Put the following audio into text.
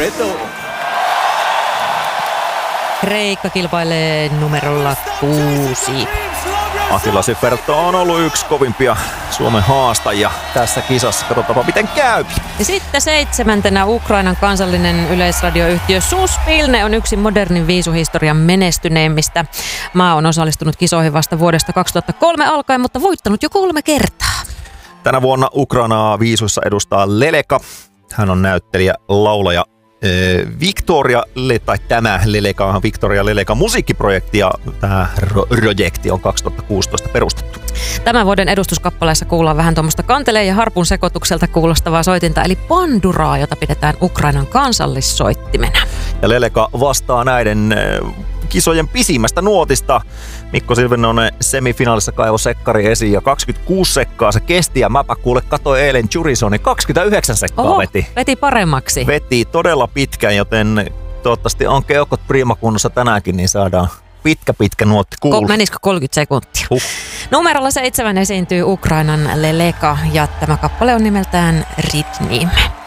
Fredo. Kreikka kilpailee numerolla 6. Attila Syferto on ollut yksi kovimpia Suomen haastajia tässä kisassa. Katsotaanpa miten käy. Ja sitten 7. Ukrainan kansallinen yleisradioyhtiö Suspilne on yksi modernin viisuhistorian menestyneimmistä. Maa on osallistunut kisoihin vasta vuodesta 2003 alkaen, mutta voittanut jo 3 kertaa. Tänä vuonna Ukrainaa viisuissa edustaa Leleka. Hän on näyttelijä, laulaja Victoria, tai tämä Leleka on Victoria Leleka musiikkiprojekti, ja tämä projekti on 2016 perustettu. Tämän vuoden edustuskappaleessa kuullaan vähän tuommoista kanteleen ja harpun sekoitukselta kuulostavaa soitinta, eli panduraa, jota pidetään Ukrainan kansallissoittimena. Ja Leleka vastaa näiden kisojen pisimmästä nuotista. Mikko Silvenonen semifinaalissa kaivoi sekkari esiin ja 26 sekkaa se kesti, ja mäpä kuule katsoin eilen Jurisonin 29 sekkaa veti paremmaksi. Veti todella pitkään, joten toivottavasti on keuhkot priimakunnossa tänäänkin, niin saadaan pitkä nuotti kuulla. Menisikö 30 sekuntia? Numerolla 7 esiintyy Ukrainan Leleka, ja tämä kappale on nimeltään Ritmi.